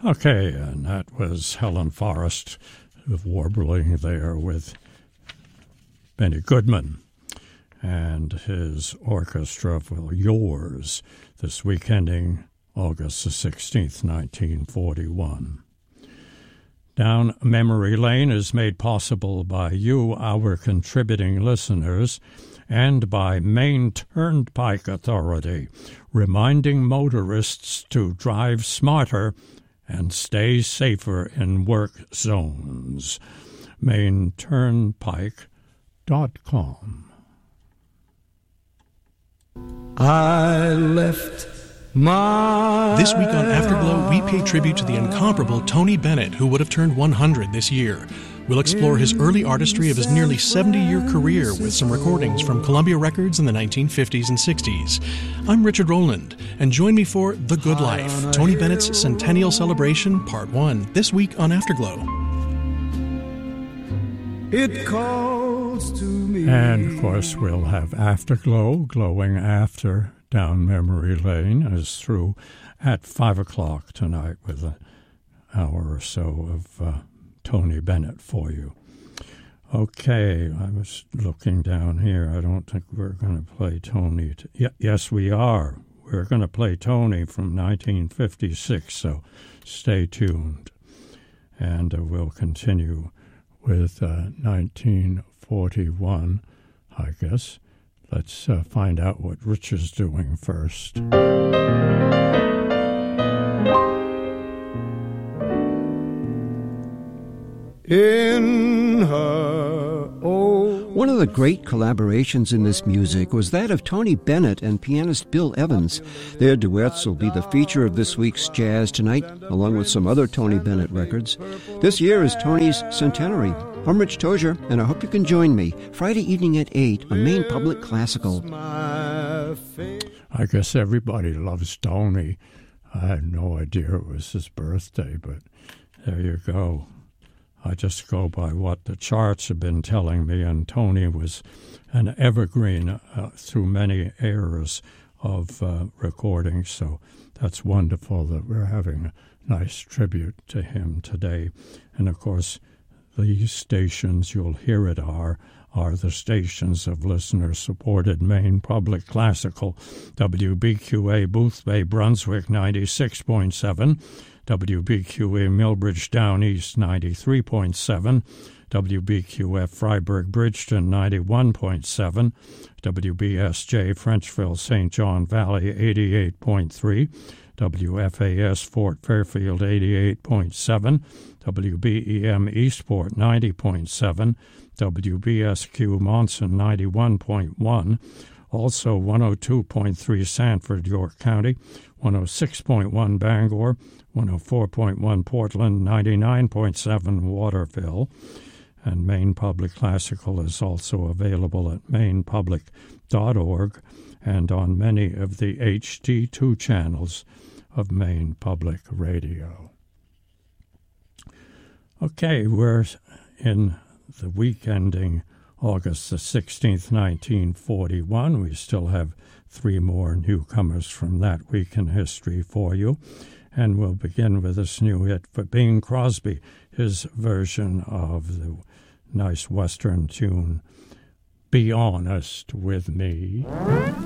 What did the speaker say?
Okay, and that was Helen Forrest warbling there with Benny Goodman and his orchestra for Yours, this week ending August the 16th, 1941. Down Memory Lane is made possible by you, our contributing listeners, and by Maine Turnpike Authority, reminding motorists to drive smarter and stay safer in work zones. MaineTurnpike.com. I left my... This week on Afterglow, we pay tribute to the incomparable Tony Bennett, who would have turned 100 this year. We'll explore his early artistry of his nearly 70-year career with some recordings from Columbia Records in the 1950s and 60s. I'm Richard Rowland, and join me for The Good Life, Tony Bennett's Centennial Celebration, Part 1, this week on Afterglow. It calls to me. And, of course, we'll have Afterglow, glowing after Down Memory Lane, is through at 5 o'clock tonight with an hour or so of Tony Bennett for you. Okay, I was looking down here. I don't think we're going to play Tony. Yes, we are. We're going to play Tony from 1956, so stay tuned. And we'll continue with 1941, I guess. Let's find out what Rich is doing first. In her old... One of the great collaborations in this music was that of Tony Bennett and pianist Bill Evans. Their duets will be the feature of this week's Jazz Tonight, along with some other Tony Bennett records. This year is Tony's centenary. I'm Rich Tozier, and I hope you can join me Friday evening at 8 on Maine Public Classical. I guess everybody loves Tony. I had no idea it was his birthday, but there you go. I just go by what the charts have been telling me, and Tony was an evergreen through many eras of recording, so that's wonderful that we're having a nice tribute to him today. And, of course, these stations, you'll hear it, are the stations of listener-supported Maine Public Classical, WBQA Boothbay, Brunswick, 96.7, WBQA Millbridge Down East 93.7, WBQF Freiburg Bridgeton 91.7, WBSJ Frenchville St. John Valley 88.3, WFAS Fort Fairfield 88.7, WBEM Eastport 90.7, WBSQ Monson 91.1, also 102.3 Sanford, York County, 106.1 Bangor, 104.1 Portland, 99.7 Waterville. And Maine Public Classical is also available at mainepublic.org and on many of the HD2 channels of Maine Public Radio. Okay, we're in the week ending August the 16th, 1941. We still have 3 more newcomers from that week in history for you. And we'll begin with this new hit for Bing Crosby, his version of the nice Western tune, Be Honest With Me.